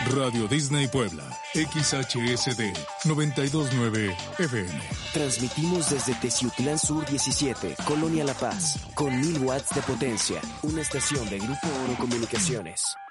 Radio Disney Puebla, XHSD 929 FM. Transmitimos desde Teciutlán Sur 17, Colonia La Paz, con 1000 watts de potencia. Una estación de Grupo Oro Comunicaciones.